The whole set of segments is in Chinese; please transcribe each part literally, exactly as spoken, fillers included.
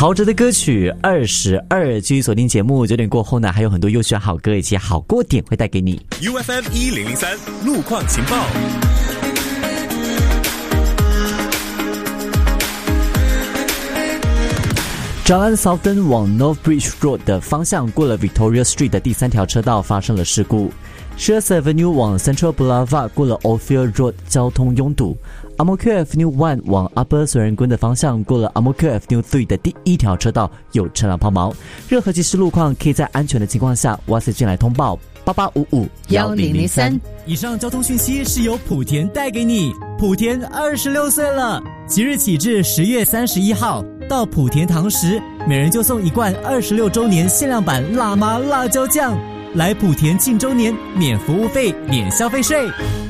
陶喆的歌曲二十二，继续锁定节目，九点过后呢，还有很多优秀好歌以及好锅点会带给你。 U F M 一零零三路况情报。 Jalan Sultan 往 North Bridge Road 的方向，过了 Victoria Street 的第三条车道发生了事故。Shears Avenue 往 Central Boulevard 过了 Ophir Road 交通拥堵。Ang Mo Kio Avenue 一往 Upper Serangoon 的方向，过了 Ang Mo Kio Avenue 三的第一条车道有车辆抛锚。任何即时路况可以在安全的情况下 WhatsApp 进来通报八八五五一零零三。 以上交通讯息是由莆田带给你。莆田二十六岁了，即日起至十月三十一号，到莆田堂食，每人就送一罐二十六周年限量版辣妈辣椒酱。来莆田庆周年，免服务费，免消费税。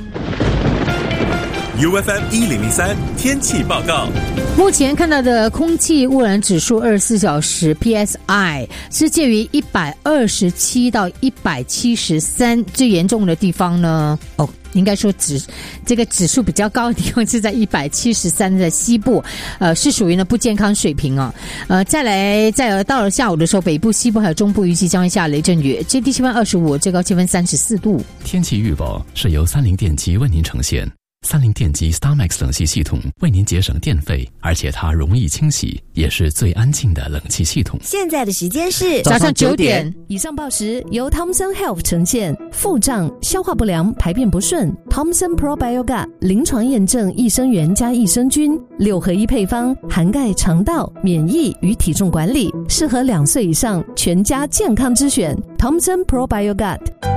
U F M 一零零三天气报告。 目前看到的空气污染指数二十四小时 P S I 是介于一百二十七到一百七十三，最严重的地方呢，哦，应该说指这个指数比较高的地方是在一百七十三的西部，呃，是属于呢不健康水平啊。呃，再来，再到了下午的时候，北部、西部还有中部预计将会下雷阵雨，最低气温二十五，最高气温三十四度。 天气预报是由三菱电机为您呈现。三菱电机 StarMax 冷气系统为您节省电费，而且它容易清洗，也是最安静的冷气系统。 现在的时间是早上九点。 以上报时由 Thomson Health 呈现。腹胀、消化不良、排便不顺 ，Thomson Probioga 临床验证益生元加益生菌六合一配方，涵盖肠道、免疫与体重管理，适合两岁以上全家健康之选。Thomson Probioga。